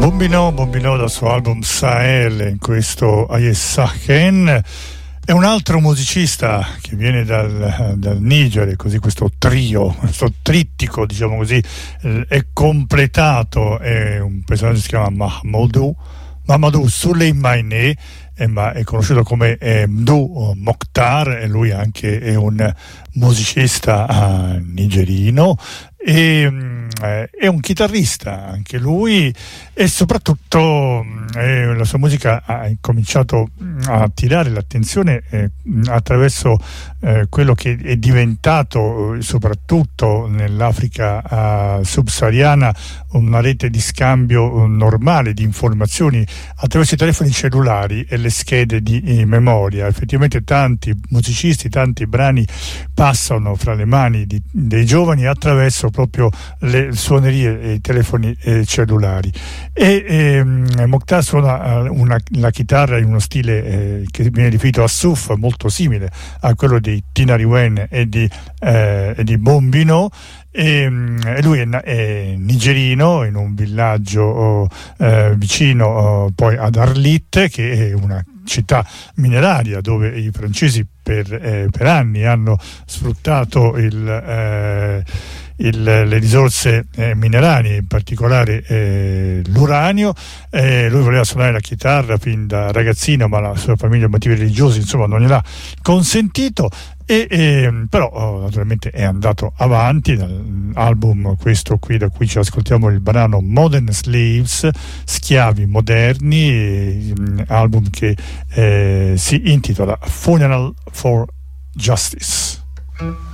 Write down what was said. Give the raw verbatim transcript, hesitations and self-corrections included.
Bombino, Bombino dal suo album Sahel, in questo Ayessachen. È un altro musicista che viene dal, dal Niger, e così questo trio, questo trittico, diciamo così, eh, è completato. È un personaggio che si chiama Mahamadou, Mahamadou Souleymane, eh, ma è conosciuto come eh, Mdou Mokhtar, e lui anche è un musicista eh, nigerino. E, eh, è un chitarrista anche lui, e soprattutto eh, la sua musica ha cominciato a attirare l'attenzione eh, attraverso eh, quello che è diventato eh, soprattutto nell'Africa eh, subsahariana una rete di scambio normale di informazioni attraverso i telefoni cellulari e le schede di eh, memoria. Effettivamente tanti musicisti, tanti brani passano fra le mani di, dei giovani attraverso proprio le suonerie e i telefoni eh, cellulari. E ehm, Mokhtar suona una, la chitarra in uno stile eh, che viene definito Assouf, molto simile a quello di Tina Riwen e di, eh, e di Bombino. E, e lui è, è nigerino, in un villaggio oh, eh, vicino oh, poi ad Arlit, che è una città mineraria dove i francesi per, eh, per anni hanno sfruttato il, eh, il, le risorse eh, minerarie, in particolare eh, l'uranio. Eh, lui voleva suonare la chitarra fin da ragazzino, ma la sua famiglia, motivi religiosi, insomma, non gliel'ha consentito. E, e, però oh, naturalmente è andato avanti dall'album questo qui da cui ci ascoltiamo il brano Modern Slaves, schiavi moderni, album che eh, si intitola Funeral for Justice.